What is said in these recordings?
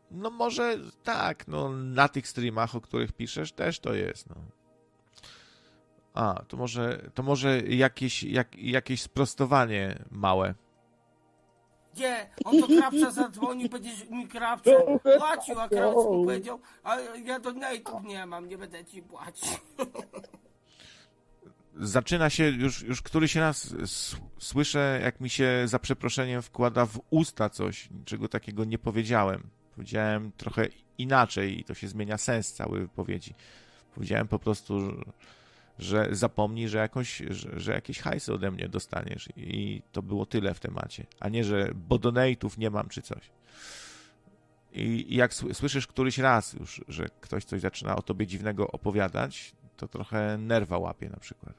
No może tak, no na tych streamach, o których piszesz, też to jest, no. A, to może jakieś sprostowanie małe. Gdzie? On do Krawca zadzwonił, będziesz mi Krawcu płacił, a Krawc mu powiedział, a ja donate'ów nie mam, nie będę ci płacić. Zaczyna się już któryś raz słyszę, jak mi się za przeproszeniem wkłada w usta coś, czego takiego nie powiedziałem. Powiedziałem trochę inaczej i to się zmienia sens całej wypowiedzi. Powiedziałem po prostu, że zapomnij, że jakieś hajsy ode mnie dostaniesz i to było tyle w temacie, a nie, że bo donate'ów nie mam czy coś. I jak słyszysz któryś raz już, że ktoś coś zaczyna o tobie dziwnego opowiadać, to trochę nerwa łapie na przykład.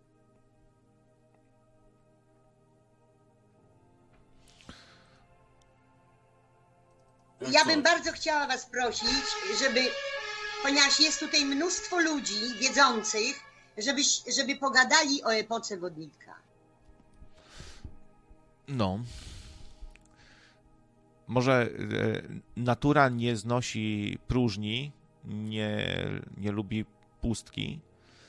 Ja bym bardzo chciała was prosić, ponieważ jest tutaj mnóstwo ludzi wiedzących, żeby pogadali o epoce wodnika. No. Może natura nie znosi próżni, nie lubi pustki,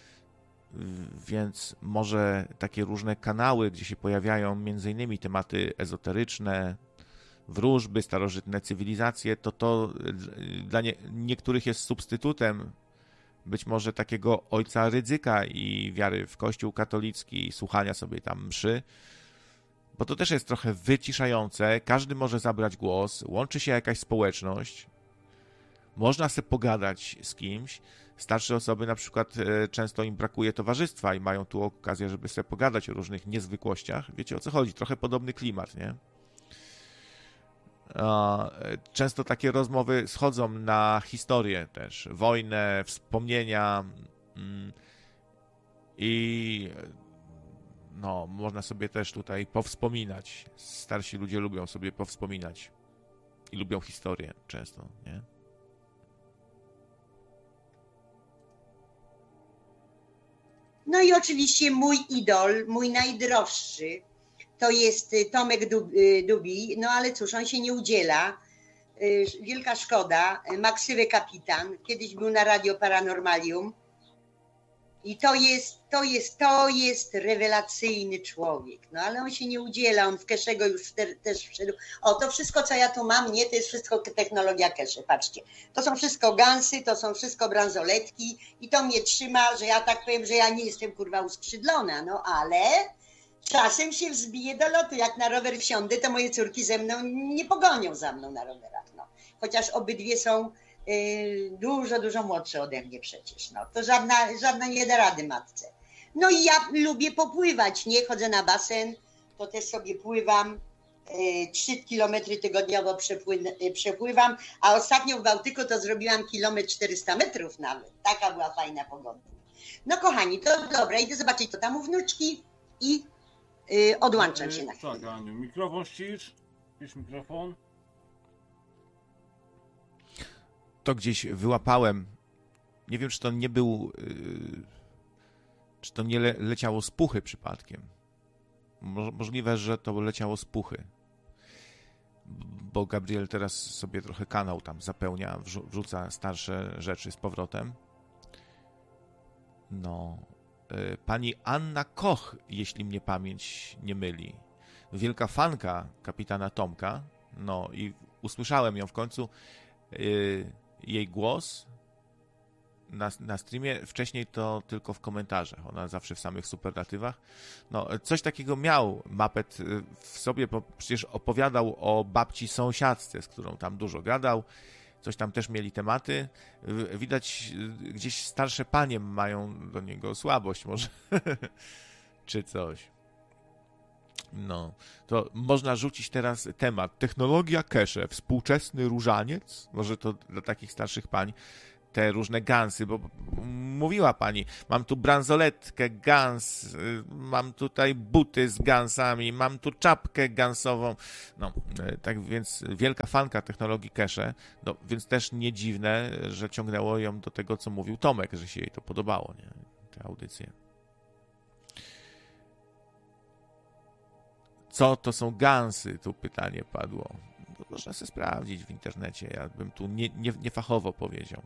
więc może takie różne kanały, gdzie się pojawiają między innymi tematy ezoteryczne, wróżby, starożytne cywilizacje, to dla niektórych jest substytutem być może takiego ojca Rydzyka i wiary w Kościół katolicki, słuchania sobie tam mszy, bo to też jest trochę wyciszające, każdy może zabrać głos, łączy się jakaś społeczność, można sobie pogadać z kimś. Starsze osoby na przykład często im brakuje towarzystwa i mają tu okazję, żeby sobie pogadać o różnych niezwykłościach. Wiecie, o co chodzi? Trochę podobny klimat, nie? Często takie rozmowy schodzą na historię też, wojnę, wspomnienia i no, można sobie też tutaj powspominać. Starsi ludzie lubią sobie powspominać i lubią historię często, nie? No i oczywiście mój idol, mój najdroższy, to jest Tomek Dubij, no ale cóż, on się nie udziela. Wielka szkoda. Maksywę Kapitan, kiedyś był na Radio Paranormalium i to jest rewelacyjny człowiek. No ale on się nie udziela, on w Keszego już też wszedł. O, to wszystko, co ja tu mam, nie, to jest wszystko technologia Kesze, patrzcie. To są wszystko gansy, to są wszystko bransoletki i to mnie trzyma, że ja tak powiem, że ja nie jestem kurwa uskrzydlona, no ale czasem się wzbiję do lotu. Jak na rower wsiądę, to moje córki ze mną nie pogonią za mną na rowerach. No. Chociaż obydwie są dużo, dużo młodsze ode mnie przecież. No. To żadna nie da rady matce. No i ja lubię popływać, nie? Chodzę na basen, to też sobie pływam. 3 kilometry tygodniowo przepływam, a ostatnio w Bałtyku to zrobiłam 400 metrów nawet. Taka była fajna pogoda. No kochani, to dobra, idę zobaczyć, co tam u wnuczki i odłączam się na chwilę. Tak, Aniu, mikrofon ścisz mikrofon. To gdzieś wyłapałem, nie wiem, czy to nie był, czy to nie leciało z puchy przypadkiem. Możliwe, że to leciało z puchy, bo Gabriel teraz sobie trochę kanał tam zapełnia, wrzuca starsze rzeczy z powrotem. No, pani Anna Koch, jeśli mnie pamięć nie myli. Wielka fanka kapitana Tomka. No i usłyszałem ją w końcu. Jej głos na streamie, wcześniej to tylko w komentarzach. Ona zawsze w samych superlatywach. No, coś takiego miał Muppet w sobie, bo przecież opowiadał o babci sąsiadce, z którą tam dużo gadał. Coś tam też mieli tematy. Widać, gdzieś starsze panie mają do niego słabość może. Czy coś. No, to można rzucić teraz temat. Technologia Kesze, współczesny różaniec. Może to dla takich starszych pań. Te różne gansy, bo mówiła pani, mam tu bransoletkę, gans, mam tutaj buty z gansami, mam tu czapkę gansową. No, tak więc wielka fanka technologii Kesze, no, więc też nie dziwne, że ciągnęło ją do tego, co mówił Tomek, że się jej to podobało, nie? Te audycje. Co to są gansy? Tu pytanie padło. Można sobie sprawdzić w internecie. Ja bym tu niefachowo powiedział.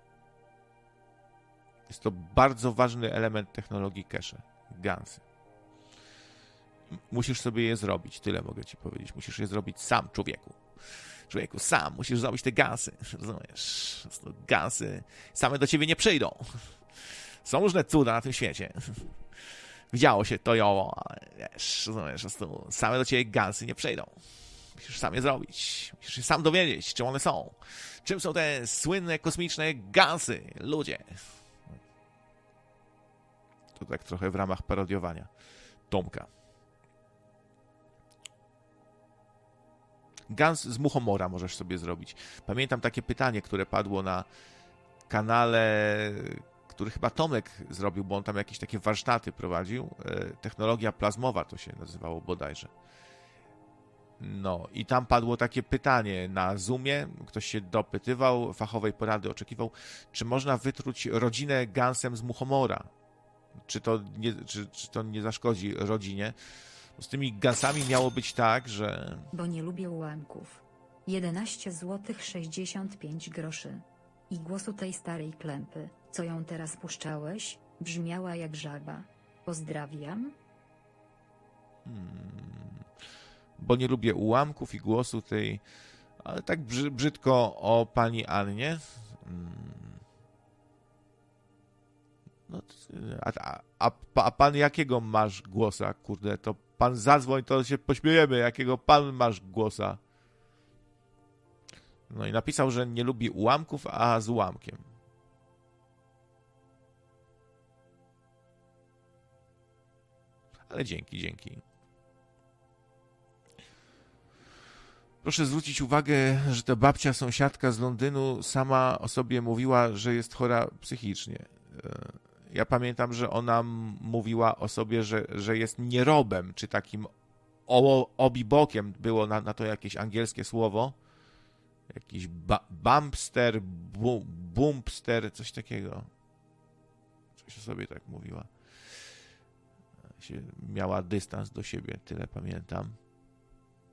Jest to bardzo ważny element technologii cache. GANsy. Musisz sobie je zrobić. Tyle mogę ci powiedzieć. Musisz je zrobić sam, człowieku. Człowieku, sam musisz zrobić te GANsy. Rozumiesz? GANsy same do ciebie nie przyjdą. Są różne cuda na tym świecie. Widziało się to ją, ale wiesz, rozumiesz, same do ciebie GANsy nie przyjdą. Musisz sam je zrobić. Musisz się sam dowiedzieć, czym one są. Czym są te słynne kosmiczne GANsy, ludzie. To tak trochę w ramach parodiowania Tomka. GANs z Muchomora możesz sobie zrobić. Pamiętam takie pytanie, które padło na kanale, który chyba Tomek zrobił, bo on tam jakieś takie warsztaty prowadził. Technologia plazmowa to się nazywało bodajże. No i tam padło takie pytanie na Zoomie. Ktoś się dopytywał, fachowej porady oczekiwał, czy można wytruć rodzinę GANsem z Muchomora. Czy to nie zaszkodzi rodzinie? Z tymi GANsami miało być tak, że... Bo nie lubię ułamków. 11 zł 65 groszy. I głosu tej starej klępy, co ją teraz puszczałeś, brzmiała jak żaba. Pozdrawiam. Bo nie lubię ułamków i głosu tej... Ale tak brzydko o pani Annie. No, a pan jakiego masz głosa, kurde? To pan zadzwoń, to się pośmiejemy, jakiego pan masz głosa. No i napisał, że nie lubi ułamków, a z ułamkiem. Ale dzięki. Proszę zwrócić uwagę, że ta babcia sąsiadka z Londynu sama o sobie mówiła, że jest chora psychicznie. Ja pamiętam, że ona mówiła o sobie, że jest nierobem, czy takim obibokiem, było na to jakieś angielskie słowo. Jakiś bumpster, bumpster, coś takiego. Coś o sobie tak mówiła. Miała dystans do siebie, tyle pamiętam.